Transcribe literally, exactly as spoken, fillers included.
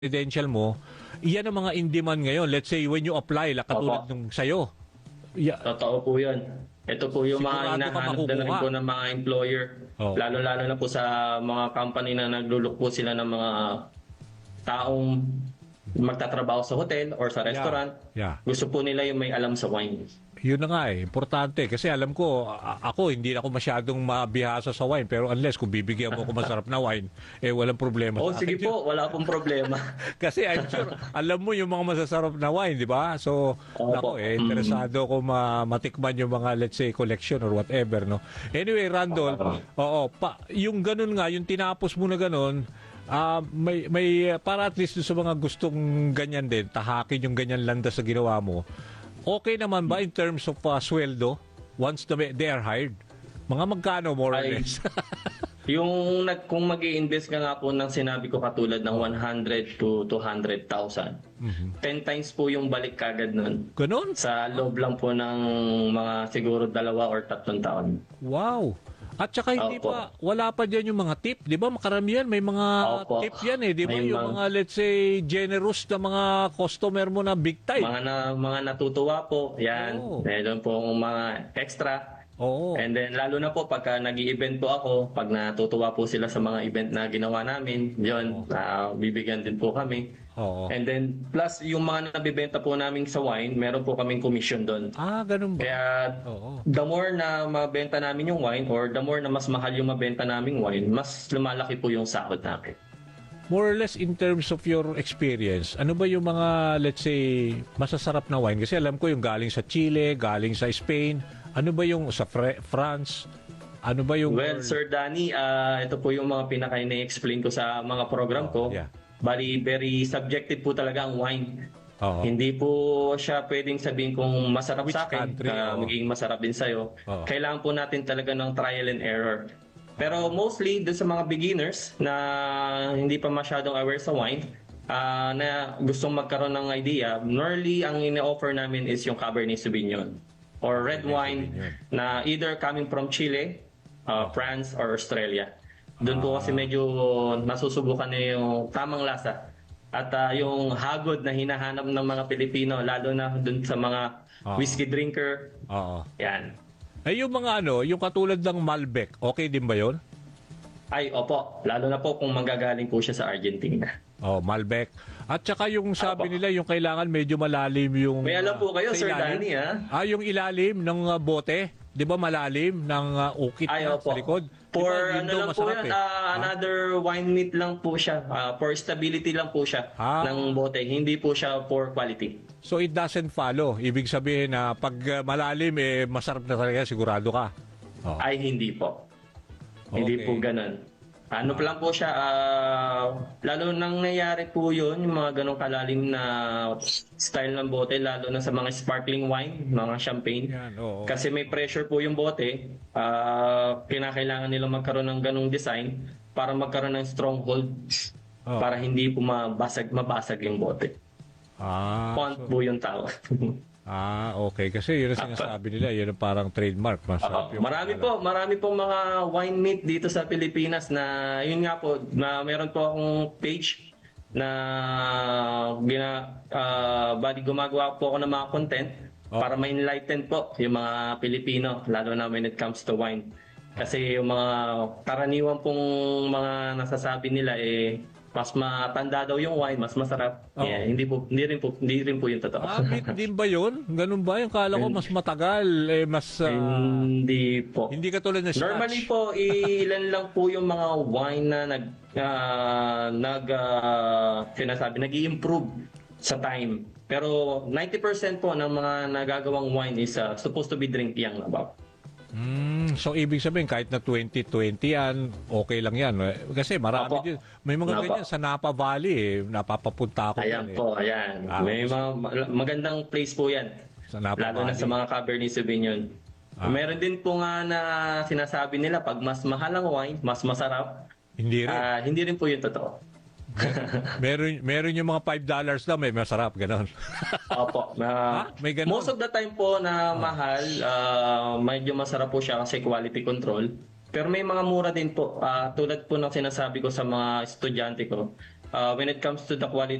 credential mo, iyan ang mga in-demand ngayon. Let's say, when you apply, la, katulad Opo. nung sa'yo. Yeah. Totoo po yun. Ito po yung Sigurado mga ka hinahanap na rin makukuha. po ng mga employer. Oo. Lalo-lalo na po sa mga company na naglulok po sila ng mga taong magtatrabaho sa hotel or sa restaurant. Yeah. Gusto po nila yung may alam sa wine. Yun na nga eh, importante. Kasi alam ko, a- ako, hindi ako masyadong mabihasa sa wine. Pero unless kung bibigyan mo ako masarap na wine, eh walang problema. Oh, sa sige akin yun. po, wala pong problema. Kasi I'm sure, alam mo yung mga masasarap na wine, di ba? So, Opo. nako eh, interesado ko ma matikman yung mga, let's say, collection or whatever, no? Anyway, Randall, oo, pa, yung ganun nga, yung tinapos mo na ganun, ah may, may, para at least sa mga gustong ganyan din, tahakin yung ganyan landas sa ginawa mo, okay naman ba in terms of uh, sweldo once the, they are hired? Mga magkano more or Ay, less? Yung nag, kung mag invest ka nga po ng sinabi ko katulad ng one hundred to two hundred thousand, ten times po yung balik kagad nun. Ganun? Sa loob lang po ng mga siguro dalawa or tatlong taon. Wow. At saka hindi Opo. pa, wala pa dyan yung mga tip. Di ba makaramihan, may mga Opo. tip yan eh. Di ba May yung mga- mga, let's say, generous na mga customer mo na big time. Mga na mga natutuwa po, yan. Oo. Meron po mga extra. Oo. And then lalo na po pagka nag-i-event po ako, pag natutuwa po sila sa mga event na ginawa namin, yun, ah, bibigyan din po kami. Oo. And then plus yung mga nabibenta po namin sa wine, meron po kaming commission doon. Ah, ganun ba? Kaya Oo. the more na mabenta namin yung wine or the more na mas mahal yung mabenta naming wine, mas lumalaki po yung sahod namin. More or less in terms of your experience, ano ba yung mga, let's say, masasarap na wine? Kasi alam ko yung galing sa Chile, galing sa Spain. Ano ba yung sa Fre- France? Ano ba yung... Well, Sir Danny, ah, ito po yung mga pinaka-explain ko sa mga program ko. yeah. Bali, very subjective po talaga ang wine. Oo. Hindi po siya pwedeng sabihin kung masarap Which sa akin, country? ah, Oo. magiging masarap din sa'yo. Oo. Kailangan po natin talaga ng trial and error. Pero mostly, doon sa mga beginners na hindi pa masyadong aware sa wine, ah, na gustong magkaroon ng idea, normally ang ine-offer namin is yung Cabernet Sauvignon or red Cabernet wine Sauvignon. na either coming from Chile, ah, France, or Australia. Doon po Ah. kasi medyo nasusubukan na yung tamang lasa. At ah, yung hagod na hinahanap ng mga Pilipino, lalo na doon sa mga Ah. whiskey drinker, Oo. yan. Eh, yung mga ano, yung katulad ng Malbec, okay din ba yun? Ay, opo. Lalo na po kung manggagaling po siya sa Argentina. Oh, Malbec. At saka yung sabi Apo. nila, yung kailangan medyo malalim yung... May alam po ah, kayo, sa Sir ilalim. Danny, ha? Ah, yung ilalim ng ah, bote, di ba malalim ng ah, ukit Ay, na opo. sa likod? For Di ba, yun ano daw lang po masarap yan, eh. ah, Ah? another wine meat lang po siya. Ah, for stability lang po siya Ah. ng bote. Hindi po siya for quality. So it doesn't follow. Ibig sabihin na pag ah, malalim, eh, masarap na talaga, sigurado ka. Oh. Ay, hindi po. Hindi Okay. po ganun. Ano pa lang po siya, ah, lalo nang nangyari po yun, yung mga ganong kalalim na style ng bote, lalo na sa mga sparkling wine, mga champagne. Yan, oo. Kasi may pressure po yung bote, ah, kinakailangan nilang magkaroon ng ganong design para magkaroon ng stronghold Oh. para hindi po mabasag, mabasag yung bote. Ah, Font so- po yung tawag. ah, okay. Kasi yun ang sinasabi nila, yun ang parang trademark. Masarap Oo. yung Marami ano. po, marami po mga wine meat dito sa Pilipinas na yun nga po, na meron po akong page na gina, ah, bali gumagawa po ako ng mga content Oh. para ma-enlighten po yung mga Pilipino, lalo na when it comes to wine. Kasi yung mga karaniwan pong mga nasasabi nila eh mas matanda daw yung wine, mas masarap. Oo. Yeah, hindi po hindi rin po hindi rin po yung totoo. Ah, meat din ba yun? Ganun ba? Yung kala ko mas matagal, eh, mas... ah, Hindi po. hindi katulad ng scotch. Normally po, ilan lang po yung mga wine na nag, ah, nag ah, sinasabi, nag-i-improve sa time. Pero ninety percent po ng mga nagagawang wine is ah, supposed to be drink young about. Mm, so, ibig sabihin, kahit na twenty twenty yan, okay lang yan. Eh, Kasi marami Opo. din. May mga Opo. ganyan sa Napa Valley, eh. Napapapunta ako. Ayan yan, eh. po, ayan. Ah, May mga ma- magandang place po yan. Sa Napa Lalo na Valley. sa mga Cabernet Sauvignon. Ah. Meron din po nga na sinasabi nila, pag mas mahal ang wine, mas masarap. Hindi rin. Ah, hindi rin po yung totoo. meron, meron yung mga five dollars lang, may masarap, gano'n. Opo. na Ha? May ganun? most of the time po na mahal, ah, medyo masarap po siya kasi quality control. Pero may mga mura din po. Ah, tulad po ng sinasabi ko sa mga estudyante ko, uh, when it comes to the quality